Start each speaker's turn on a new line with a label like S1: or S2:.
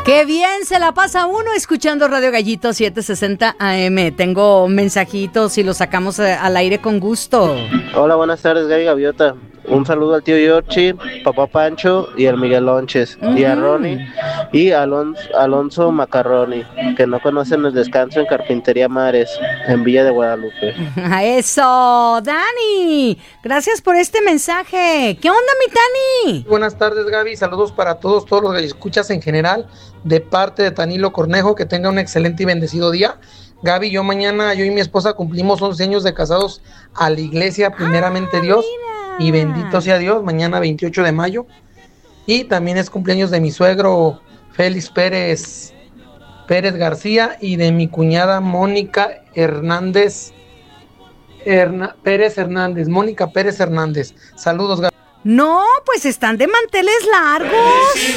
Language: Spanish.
S1: Qué bien se la pasa uno escuchando Radio Gallito 760 AM. Tengo mensajitos y los sacamos al aire con gusto.
S2: Hola, buenas tardes, Gaby Gaviota. Un saludo al tío Yorchi, papá Pancho y al Miguel Lonches, y a Ronnie y a Alonso Macarroni, que no conocen el descanso en Carpintería Mares, en Villa de Guadalupe.
S1: A eso, Dani. Gracias por este mensaje. ¿Qué onda, mi Dani?
S3: Buenas tardes, Gaby. Saludos para todos los que escuchas en general, de parte de Tanilo Cornejo. Que tenga un excelente y bendecido día. Gaby, yo y mi esposa cumplimos 11 años de casados a la iglesia, primeramente Dios.
S1: Mira.
S3: Y bendito sea Dios, mañana 28 de mayo. Y también es cumpleaños de mi suegro Félix Pérez García y de mi cuñada Mónica Pérez Hernández. Mónica Pérez Hernández. Saludos, Gaby.
S1: No, pues están de manteles largos.